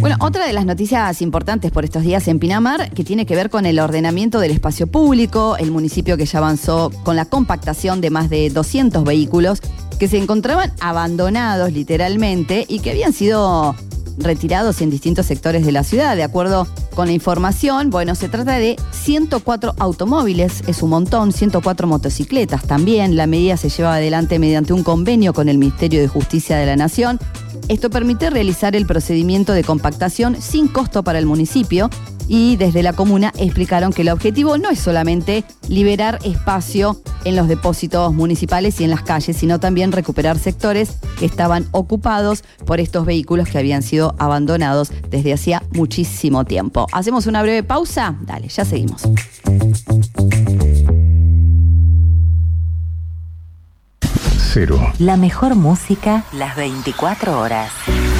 Bueno, otra de las noticias importantes por estos días en Pinamar, que tiene que ver con el ordenamiento del espacio público, el municipio que ya avanzó con la compactación de más de 200 vehículos que se encontraban abandonados literalmente y que habían sido retirados en distintos sectores de la ciudad. De acuerdo con la información, bueno, se trata de 104 automóviles, es un montón, 104 motocicletas también. La medida se lleva adelante mediante un convenio con el Ministerio de Justicia de la Nación. Esto permite realizar el procedimiento de compactación sin costo para el municipio y desde la comuna explicaron que el objetivo no es solamente liberar espacio en los depósitos municipales y en las calles, sino también recuperar sectores que estaban ocupados por estos vehículos que habían sido abandonados desde hacía muchísimo tiempo. ¿Hacemos una breve pausa? Dale, ya seguimos. Cero. La mejor música las 24 horas.